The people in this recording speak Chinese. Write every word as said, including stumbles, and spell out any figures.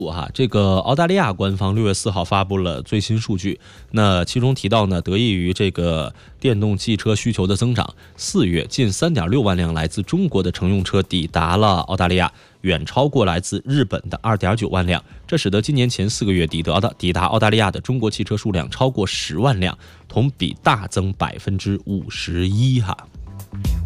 哈，这个澳大利亚官方六月四号发布了最新数据，那其中提到呢，得益于这个电动汽车需求的增长，四月近 三点六万辆来自中国的乘用车抵达了澳大利亚，远超过来自日本的 二点九万辆，这使得今年前四个月抵达的抵达澳大利亚的中国汽车数量超过十万辆，同比大增百分之五十一哈。